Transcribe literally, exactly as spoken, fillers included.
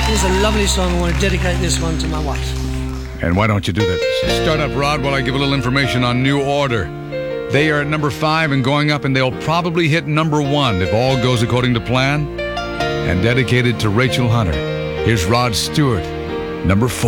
It's a lovely song. I want to dedicate this one to my wife. And why don't you do that? Start up, Rod, while I give a little information on New Order. They are at number five and going up, and they'll probably hit number one if all goes according to plan. And dedicated to Rachel Hunter. Here's Rod Stewart, number four.